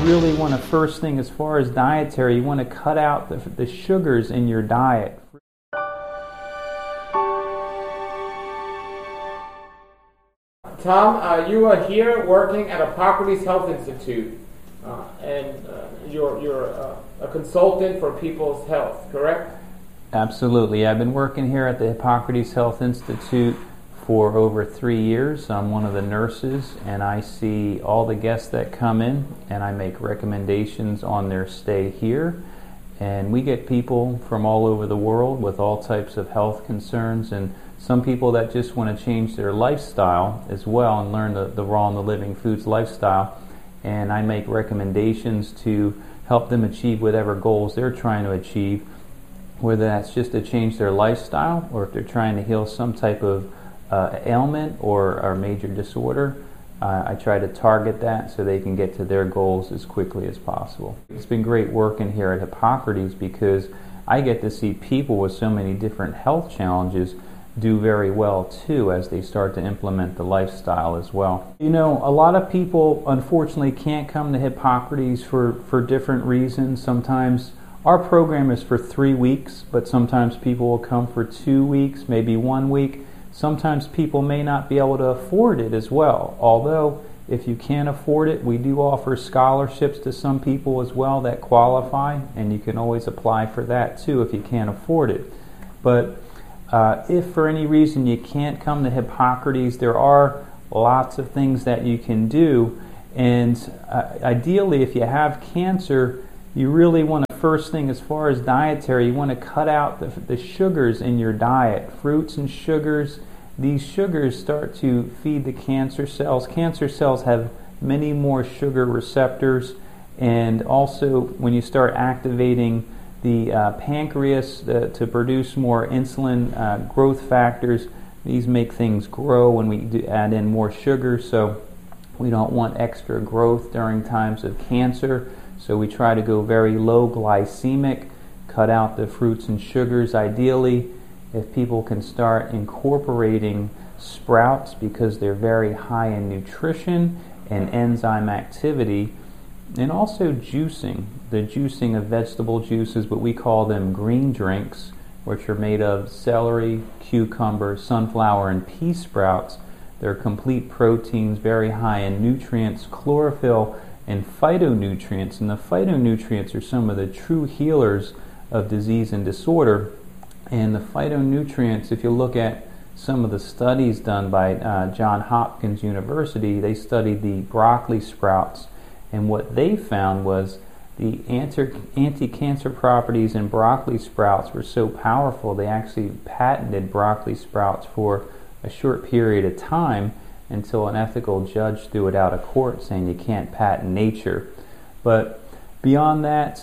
really want to, first thing as far as dietary, you want to cut out the sugars in your diet. Tom, you are here working at Hippocrates Health Institute, and you're a consultant for people's health, correct? Absolutely. I've been working here at the Hippocrates Health Institute for over 3 years. I'm one of the nurses, and I see all the guests that come in, and I make recommendations on their stay here. And we get people from all over the world with all types of health concerns, and some people that just want to change their lifestyle as well and learn the Raw and the Living Foods lifestyle. And I make recommendations to help them achieve whatever goals they're trying to achieve, whether that's just to change their lifestyle or if they're trying to heal some type of ailment or major disorder. I try to target that so they can get to their goals as quickly as possible. It's been great working here at Hippocrates because I get to see people with so many different health challenges do very well too as they start to implement the lifestyle as well. You know, a lot of people unfortunately can't come to Hippocrates for different reasons. Sometimes our program is for 3 weeks, but sometimes people will come for 2 weeks, maybe 1 week. Sometimes people may not be able to afford it as well. Although, if you can't afford it, we do offer scholarships to some people as well that qualify, and you can always apply for that too if you can't afford it. But if for any reason you can't come to Hippocrates, there are lots of things that you can do. And ideally, if you have cancer, you really want to, first thing as far as dietary, you want to cut out the sugars in your diet. Fruits and sugars, these sugars start to feed the cancer cells. Cancer cells have many more sugar receptors, and also when you start activating the pancreas to produce more insulin growth factors, these make things grow when we add in more sugar, so we don't want extra growth during times of cancer. So we try to go very low glycemic, cut out the fruits and sugars. Ideally, if people can start incorporating sprouts because they're very high in nutrition and enzyme activity, and also juicing. The juicing of vegetable juices, but we call them green drinks, which are made of celery, cucumber, sunflower, and pea sprouts. They're complete proteins, very high in nutrients, chlorophyll, and phytonutrients. And the phytonutrients are some of the true healers of disease and disorder. And the phytonutrients, if you look at some of the studies done by Johns Hopkins University, they studied the broccoli sprouts, and what they found was the anti-cancer properties in broccoli sprouts were so powerful they actually patented broccoli sprouts for a short period of time until an ethical judge threw it out of court saying you can't patent nature. But beyond that,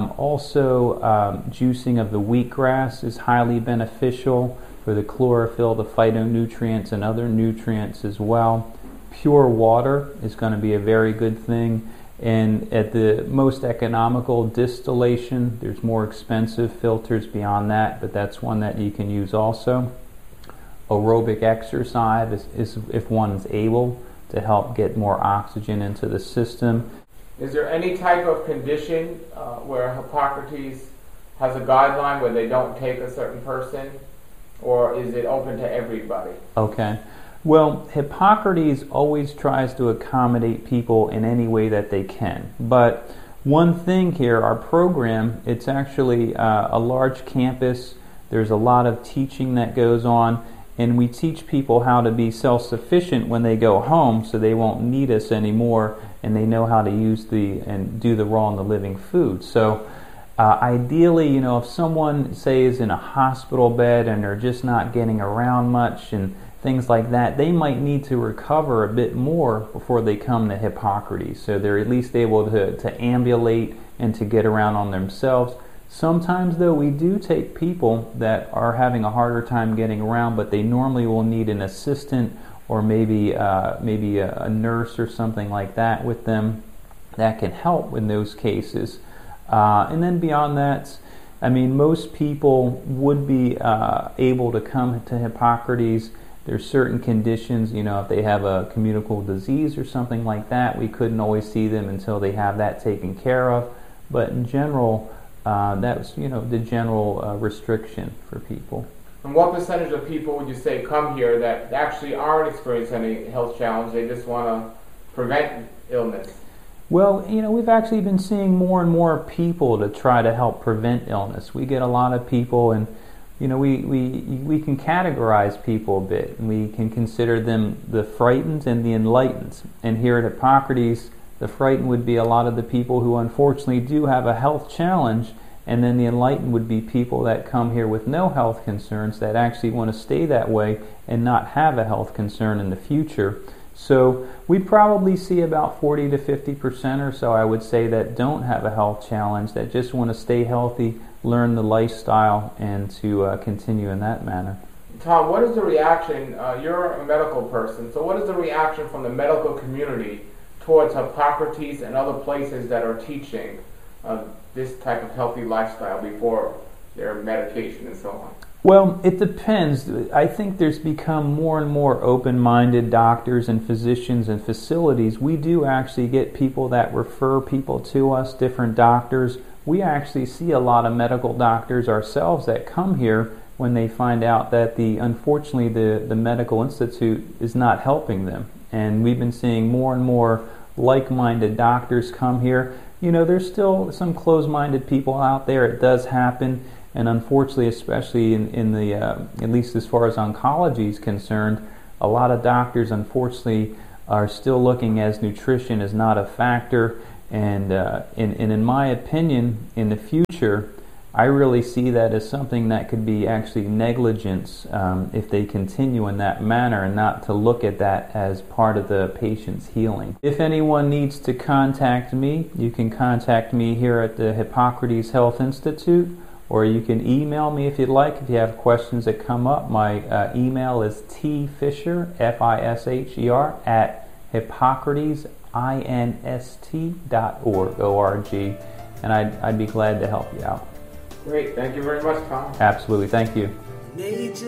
also juicing of the wheatgrass is highly beneficial for the chlorophyll, the phytonutrients, and other nutrients as well. Pure water is going to be a very good thing. And at the most economical, distillation. There's more expensive filters beyond that, but that's one that you can use also. Aerobic exercise is if one's able to help get more oxygen into the system. Is there any type of condition where Hippocrates has a guideline where they don't take a certain person, or is it open to everybody? Okay. Well, Hippocrates always tries to accommodate people in any way that they can. But one thing here, our program, it's actually a large campus. There's a lot of teaching that goes on, and we teach people how to be self-sufficient when they go home so they won't need us anymore, and they know how to use and do the Raw and the Living Food. So ideally, if someone, say, is in a hospital bed and they're just not getting around much and things like that, they might need to recover a bit more before they come to Hippocrates. So they're at least able to ambulate and to get around on themselves. Sometimes, though, we do take people that are having a harder time getting around, but they normally will need an assistant or maybe a nurse or something like that with them that can help in those cases. And then beyond that, most people would be able to come to Hippocrates There's certain conditions, if they have a communicable disease or something like that, we couldn't always see them until they have that taken care of. But in general, that's the general restriction for people. And what percentage of people would you say come here that actually aren't experiencing any health challenge? They just want to prevent illness? Well, we've actually been seeing more and more people to try to help prevent illness. We get a lot of people, and we can categorize people a bit. We can consider them the frightened and the enlightened. And here at Hippocrates, the frightened would be a lot of the people who unfortunately do have a health challenge, and then the enlightened would be people that come here with no health concerns, that actually want to stay that way and not have a health concern in the future. So we probably see about 40 to 50% or so, I would say, that don't have a health challenge, that just want to stay healthy, learn the lifestyle, and to continue in that manner. Tom, what is the reaction? You're a medical person, so what is the reaction from the medical community towards Hippocrates and other places that are teaching this type of healthy lifestyle before their medication and so on? Well, it depends. I think there's become more and more open-minded doctors and physicians and facilities. We do actually get people that refer people to us, different doctors. We actually see a lot of medical doctors ourselves that come here when they find out that unfortunately the medical institute is not helping them. And we've been seeing more and more like-minded doctors come here. There's still some closed-minded people out there. It does happen. And unfortunately, especially in the, at least as far as oncology is concerned, a lot of doctors, unfortunately, are still looking as nutrition is not a factor. And in my opinion, in the future, I really see that as something that could be actually negligence if they continue in that manner, and not to look at that as part of the patient's healing. If anyone needs to contact me, you can contact me here at the Hippocrates Health Institute, or you can email me if you'd like. If you have questions that come up, my email is tfisher, Fisher, at hippocratesinst.org, and I'd be glad to help you out. Great. Thank you very much, Tom. Absolutely. Thank you.